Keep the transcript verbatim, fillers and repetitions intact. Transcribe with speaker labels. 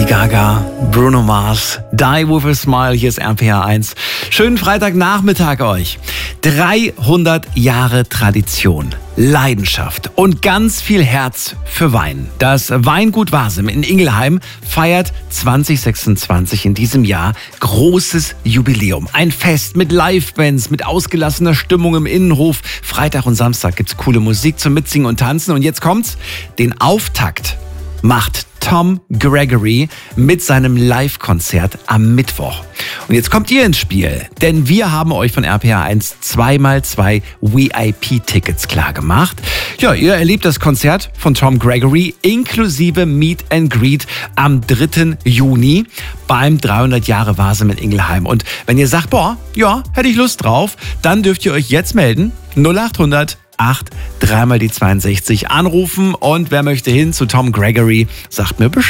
Speaker 1: Lady Gaga, Bruno Mars, Die With A Smile, hier ist R P R eins. Schönen Freitagnachmittag euch. dreihundert Jahre Tradition, Leidenschaft und ganz viel Herz für Wein. Das Weingut Wasem in Ingelheim feiert zwanzig sechsundzwanzig in diesem Jahr großes Jubiläum. Ein Fest mit Livebands, mit ausgelassener Stimmung im Innenhof. Freitag und Samstag gibt's coole Musik zum Mitsingen und Tanzen. Und jetzt kommt's, den Auftakt macht Tom Gregory mit seinem Live-Konzert am Mittwoch. Und jetzt kommt ihr ins Spiel, denn wir haben euch von R P R eins zwei mal zwei V I P-Tickets klargemacht. Ja, ihr erlebt das Konzert von Tom Gregory inklusive Meet and Greet am dritten Juni beim dreihundert Jahre Wasem in Ingelheim. Und wenn ihr sagt, boah, ja, hätte ich Lust drauf, dann dürft ihr euch jetzt melden. null acht hundert acht, dreimal die zweiundsechzig anrufen und wer möchte hin zu Tom Gregory, sagt mir Bescheid.